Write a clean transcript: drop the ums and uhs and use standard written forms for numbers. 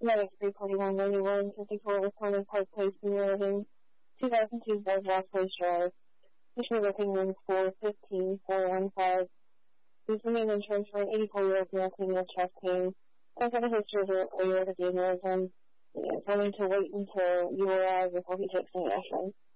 Medics 34191, 54 Wisconsin Park Place, New Orleans, 2002 Board Rock Place Drive. Mission booking room 415415. Who's the main insurance for an 84-year-old male female chest pain. Don't have a history of aortic aneurysm. It's only to wait until you arrive before he takes any action.